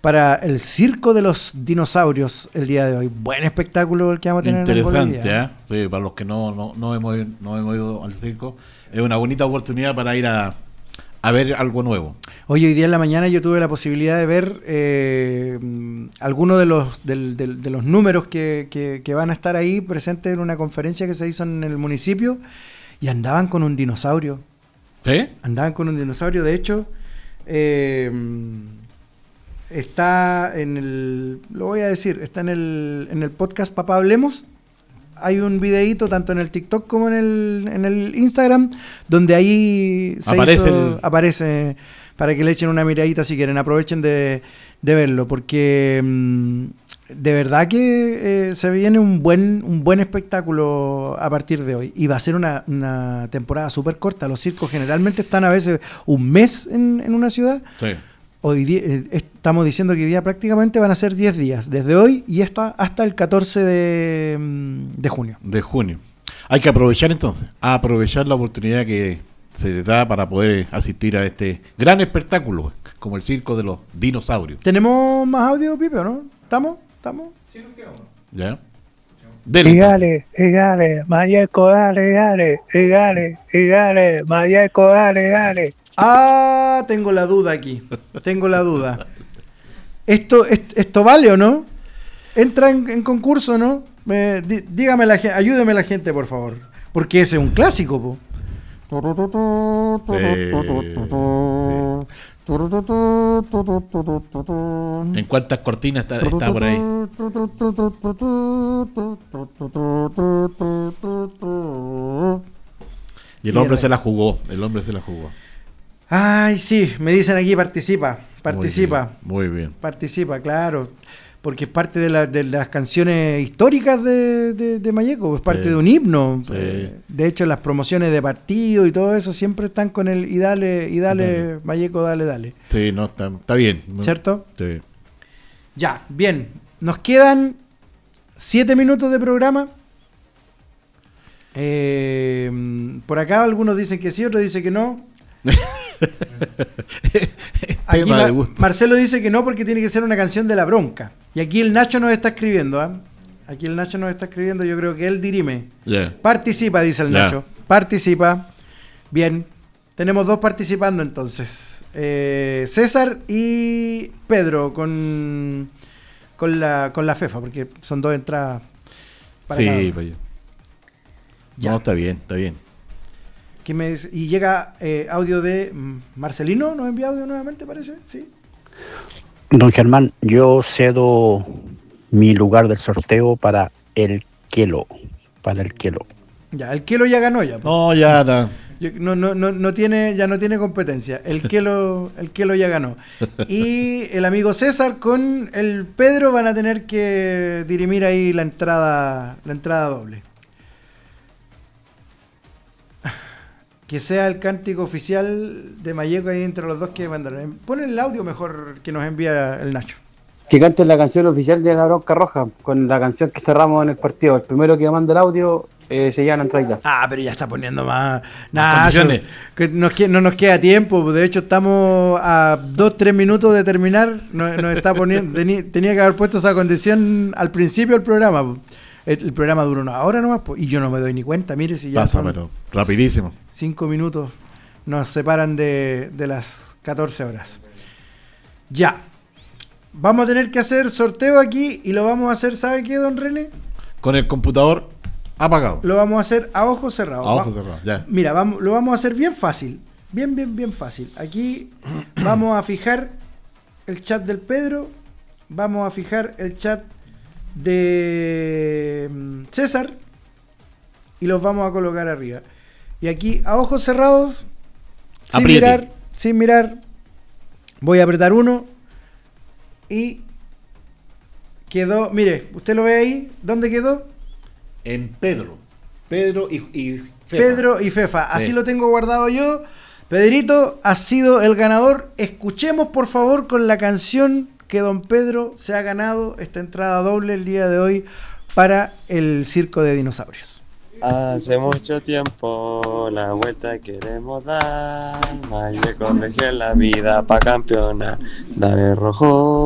para el Circo de los Dinosaurios el día de hoy. Buen espectáculo el que vamos a tener en Bolivia. Interesante, sí, para los que no hemos ido al circo, es una bonita oportunidad para ir a ver algo nuevo. Hoy día en la mañana yo tuve la posibilidad de ver algunos de los números que van a estar ahí presentes en una conferencia que se hizo en el municipio, y andaban con un dinosaurio. ¿Sí? Andaban con un dinosaurio, de hecho, está en el, lo voy a decir, está en el podcast Papá Hablemos. Hay un videíto tanto en el TikTok como en el Instagram, donde ahí aparece para que le echen una miradita si quieren. Aprovechen de verlo, porque de verdad que se viene un buen espectáculo a partir de hoy. Y va a ser una temporada súper corta. Los circos generalmente están a veces un mes en una ciudad. Sí. Hoy día, estamos diciendo que hoy día prácticamente van a ser 10 días, desde hoy y hasta el 14 de junio. De junio. Hay que aprovechar entonces, la oportunidad que se les da para poder asistir a este gran espectáculo, como el Circo de los Dinosaurios. ¿Tenemos más audio, Pipe, o no? ¿Estamos? Sí, nos queda uno. ¿Ya? Dale, Mayeco, dale, Mayeco, dale. Ah, tengo la duda aquí. ¿Esto vale o no? ¿Entra en concurso, no? Dígame ayúdeme la gente, por favor. Porque ese es un clásico, po. ¿En cuántas cortinas está por ahí? Y el hombre se la jugó. Ay, sí, me dicen aquí participa. Muy bien. Participa, claro. Porque es parte de las canciones históricas de Mayeco, es parte de un himno. Sí. De hecho, las promociones de partido y todo eso siempre están con el y dale, Mayeco, dale. Sí, no, está bien. ¿Cierto? Sí. Ya, bien. Nos quedan 7 minutos de programa. Por acá algunos dicen que sí, otros dicen que no. Aquí Marcelo dice que no, porque tiene que ser una canción de la bronca. Y aquí el Nacho nos está escribiendo, yo creo que él dirime. Yeah. Participa, dice el Nacho. Participa. Bien. Tenemos 2 participando entonces. César y Pedro con la FEFA, porque son 2 entradas para cada uno. Pues ya. No, está bien. ¿Qué me dice? Y llega audio de Marcelino, ¿nos envía audio nuevamente, parece? Sí. Don Germán, yo cedo mi lugar del sorteo para el Kelo. Ya, el Kelo ya ganó ya. No, ya está. No tiene competencia. El Kelo ya ganó. Y el amigo César con el Pedro van a tener que dirimir ahí la entrada doble. Que sea el cántico oficial de Mayeco ahí entre los dos que mandaron. Pon el audio mejor que nos envía el Nacho. Que canten la canción oficial de la Bronca Roja, con la canción que cerramos en el partido. El primero que manda el audio se lleva la entrada. Ah, pero ya está poniendo más condiciones. Que no nos queda tiempo. De hecho, estamos a 2-3 minutos de terminar. Nos está poniendo. Tenía que haber puesto esa condición al principio del programa. El programa dura 1 hora nomás, y yo no me doy ni cuenta. Mire, si ya pasa, pero rapidísimo. 5 minutos nos separan de las 14 horas. Ya. Vamos a tener que hacer sorteo aquí y lo vamos a hacer, ¿sabe qué, don René? Con el computador apagado. Lo vamos a hacer a ojos cerrados. Ya. Mira, lo vamos a hacer bien fácil. Bien fácil. Aquí vamos a fijar el chat del Pedro. Vamos a fijar el chat de César y los vamos a colocar arriba. Y aquí a ojos cerrados, sin mirar, voy a apretar 1 y quedó, mire, usted lo ve ahí, ¿dónde quedó? En Pedro y Fefa. Pedro y Fefa, así lo tengo guardado yo. Pedrito ha sido el ganador. Escuchemos por favor con la canción que don Pedro se ha ganado esta entrada doble el día de hoy para el Circo de Dinosaurios. Hace mucho tiempo la vuelta queremos dar, Mayeco dejé la vida pa' campeona, dale rojo.